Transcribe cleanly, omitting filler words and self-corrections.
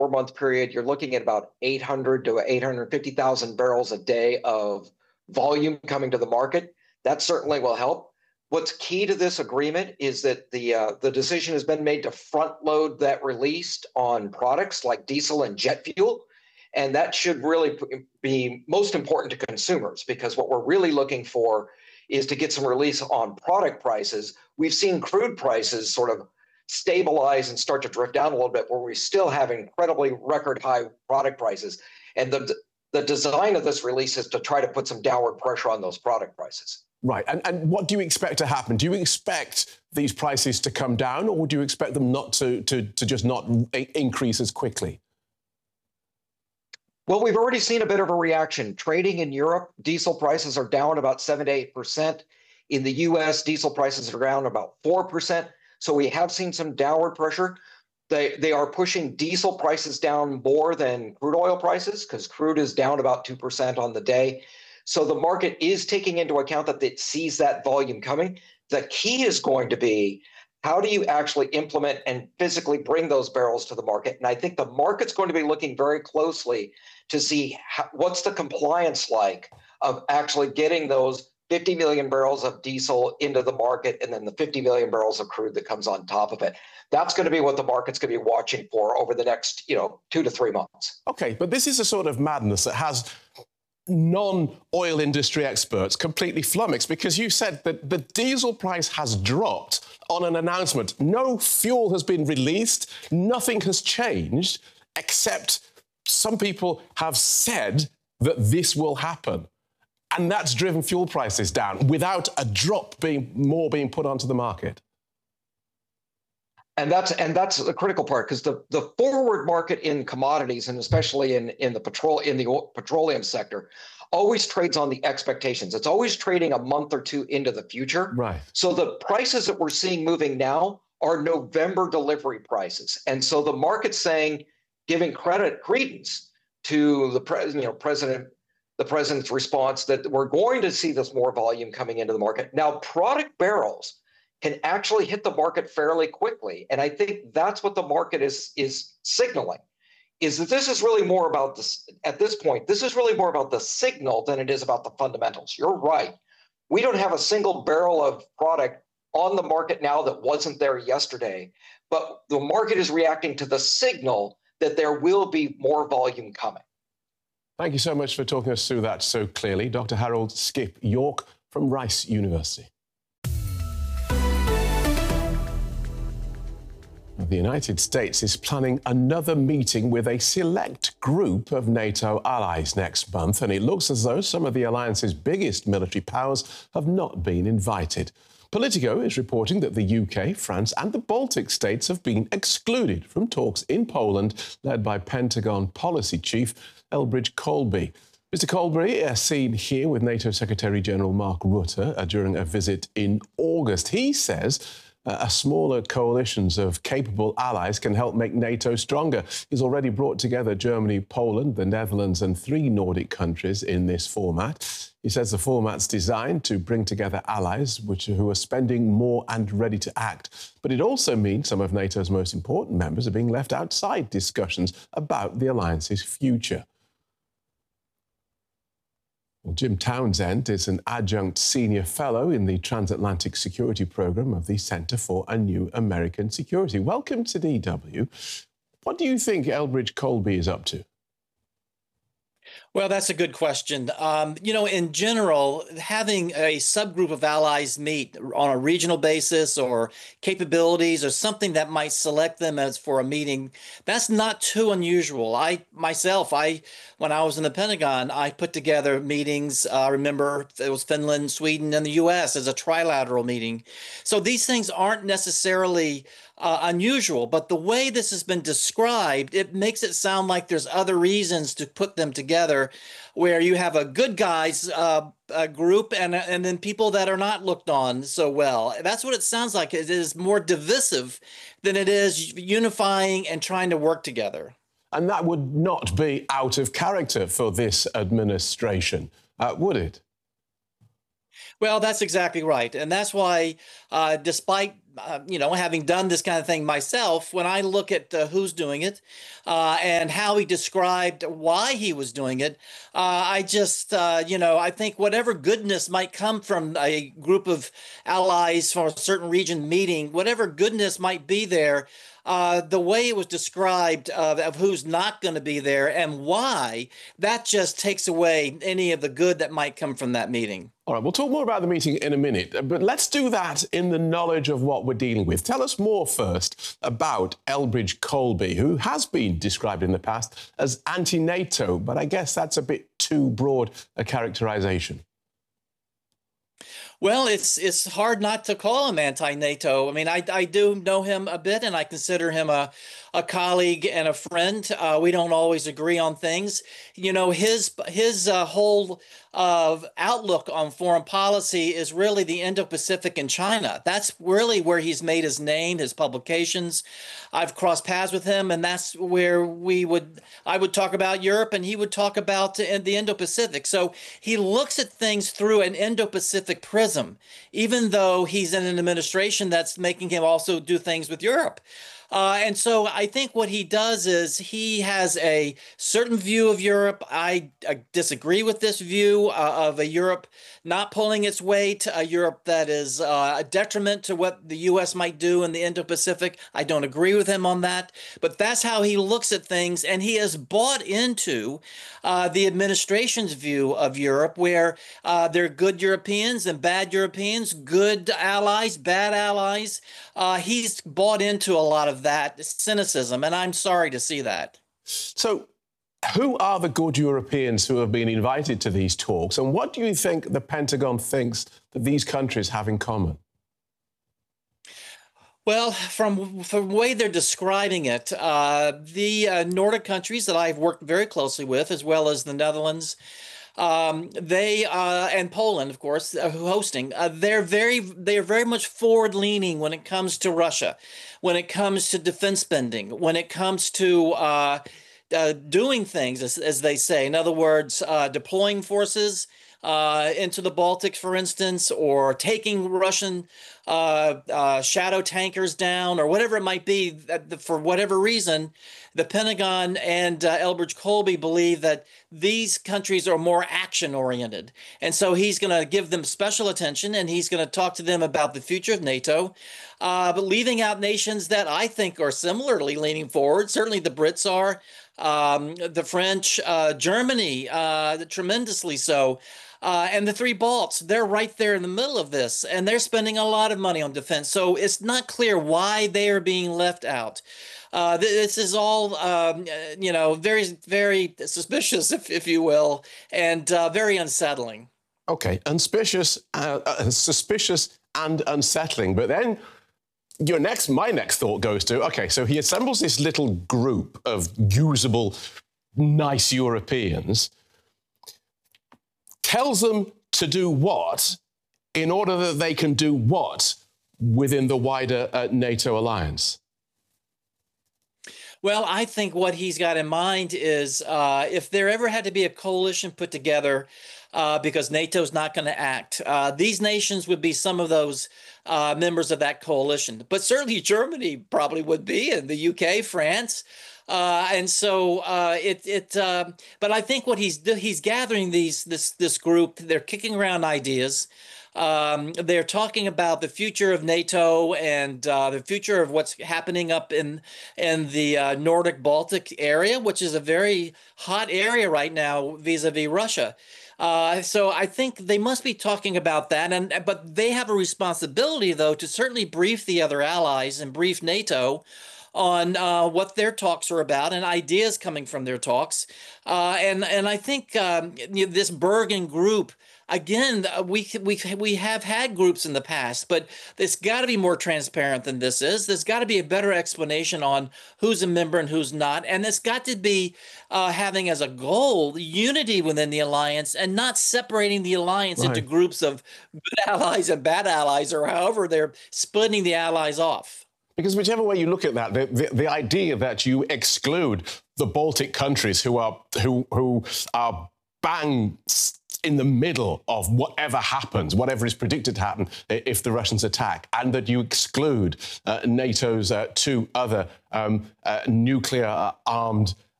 4-month period, you're looking at about 800 to 850,000 barrels a day of volume coming to the market. That certainly will help. What's key to this agreement is that the decision has been made to front load that release on products like diesel and jet fuel. And that should really be most important to consumers, because what we're really looking for is to get some release on product prices. We've seen crude prices sort of stabilize and start to drift down a little bit, where we still have incredibly record high product prices. And the design of this release is to try to put some downward pressure on those product prices. Right. And what do you expect to happen? Do you expect these prices to come down, or do you expect them not to just not increase as quickly? Well, we've already seen a bit of a reaction. Trading in Europe, diesel prices are down about 7 to 8%. In the U.S., diesel prices are down about 4%. So we have seen some downward pressure. They are pushing diesel prices down more than crude oil prices, because crude is down about 2% on the day. So the market is taking into account that it sees that volume coming. The key is going to be, how do you actually implement and physically bring those barrels to the market? And I think the market's going to be looking very closely to see what's the compliance like of actually getting those 50 million barrels of diesel into the market, and then the 50 million barrels of crude that comes on top of it. That's going to be what the market's going to be watching for over the next, 2 to 3 months. OK, but this is a sort of madness that has non-oil industry experts completely flummoxed, because you said that the diesel price has dropped on an announcement. No fuel has been released. Nothing has changed, except some people have said that this will happen. And that's driven fuel prices down without a drop being put onto the market. And that's the critical part, because the forward market in commodities, and especially in the petroleum sector, always trades on the expectations. It's always trading a month or two into the future. Right. So the prices that we're seeing moving now are November delivery prices, and so the market's saying, giving credence to the president's response, that we're going to see this more volume coming into the market. Now, product barrels can actually hit the market fairly quickly. And I think that's what the market is signaling, is that this is really more about this, at this point, this is really more about the signal than it is about the fundamentals. You're right. We don't have a single barrel of product on the market now that wasn't there yesterday, but the market is reacting to the signal that there will be more volume coming. Thank you so much for talking us through that so clearly. Dr. Harold Skip York from Rice University. The United States is planning another meeting with a select group of NATO allies next month, and it looks as though some of the alliance's biggest military powers have not been invited. Politico is reporting that the UK, France and the Baltic states have been excluded from talks in Poland led by Pentagon Policy Chief Elbridge Colby. Mr. Colby is seen here with NATO Secretary-General Mark Rutte during a visit in August. He says a smaller coalitions of capable allies can help make NATO stronger. He's already brought together Germany, Poland, the Netherlands and 3 Nordic countries in this format. He says the format's designed to bring together allies who are spending more and ready to act. But it also means some of NATO's most important members are being left outside discussions about the alliance's future. Well, Jim Townsend is an adjunct senior fellow in the Transatlantic Security Programme of the Centre for a New American Security. Welcome to DW. What do you think Elbridge Colby is up to? Well, that's a good question. In general, having a subgroup of allies meet on a regional basis or capabilities or something that might select them as for a meeting, that's not too unusual. When I was in the Pentagon, I put together meetings. I remember it was Finland, Sweden, and the U.S. as a trilateral meeting. So these things aren't necessarily unusual, but the way this has been described, it makes it sound like there's other reasons to put them together, where you have a good guys group and then people that are not looked on so well. That's what it sounds like. It is more divisive than it is unifying and trying to work together. And that would not be out of character for this administration, would it? Well, that's exactly right. And that's why, despite having done this kind of thing myself, when I look at who's doing it and how he described why he was doing it, I just, I think whatever goodness might come from a group of allies from a certain region meeting, whatever goodness might be there, the way it was described of who's not going to be there and why, that just takes away any of the good that might come from that meeting. All right, we'll talk more about the meeting in a minute, but let's do that in the knowledge of what we're dealing with. Tell us more first about Elbridge Colby, who has been described in the past as anti-NATO, but I guess that's a bit too broad a characterization. Well, it's hard not to call him anti-NATO. I mean, I do know him a bit, and I consider him a colleague and a friend. We don't always agree on things. His whole outlook on foreign policy is really the Indo-Pacific and China. That's really where he's made his name, his publications. I've crossed paths with him, and that's where I would talk about Europe, and he would talk about the Indo-Pacific. So he looks at things through an Indo-Pacific prism, even though he's in an administration that's making him also do things with Europe. And so I think what he does is he has a certain view of Europe. I disagree with this view of a Europe not pulling its weight, a Europe that is a detriment to what the U.S. might do in the Indo-Pacific. I don't agree with him on that, but that's how he looks at things. And he has bought into the administration's view of Europe, where there are good Europeans and bad Europeans, good allies, bad allies. He's bought into a lot of that cynicism, and I'm sorry to see that. So who are the good Europeans who have been invited to these talks, and what do you think the Pentagon thinks that these countries have in common? Well, from the way they're describing it, the Nordic countries that I've worked very closely with, as well as the Netherlands, they and Poland, of course, hosting. They're very much forward-leaning when it comes to Russia, when it comes to defense spending, when it comes to doing things, as they say. In other words, deploying forces into the Baltics, for instance, or taking Russian shadow tankers down, or whatever it might be. For whatever reason, the Pentagon and Elbridge Colby believe that these countries are more action-oriented. And so he's going to give them special attention, and he's going to talk to them about the future of NATO, but leaving out nations that I think are similarly leaning forward. Certainly the Brits are, the French, Germany, tremendously so. And the three Balts, they're right there in the middle of this, and they're spending a lot of money on defense. So it's not clear why they are being left out. This is all, very, very suspicious, if you will, and very unsettling. Okay, suspicious and unsettling. But then my next thought goes to, okay, so he assembles this little group of usable, nice Europeans, tells them to do what in order that they can do what within the wider NATO alliance? Well, I think what he's got in mind is if there ever had to be a coalition put together because NATO's not going to act, these nations would be some of those members of that coalition. But certainly Germany probably would be, and the UK, France. And so but I think what he's gathering this group. They're kicking around ideas. They're talking about the future of NATO and the future of what's happening up in the Nordic Baltic area, which is a very hot area right now vis-a-vis Russia. So I think they must be talking about that, but they have a responsibility, though, to certainly brief the other allies and brief NATO on what their talks are about and ideas coming from their talks. And I think this Bergen group, again, we have had groups in the past, but it's got to be more transparent than this is. There's got to be a better explanation on who's a member and who's not. And it's got to be having as a goal unity within the alliance and not separating the alliance into groups of good allies and bad allies, or however they're splitting the allies off. Because whichever way you look at that, the idea that you exclude the Baltic countries who are bang in the middle of whatever happens, whatever is predicted to happen if the Russians attack, and that you exclude NATO's two other nuclear-armed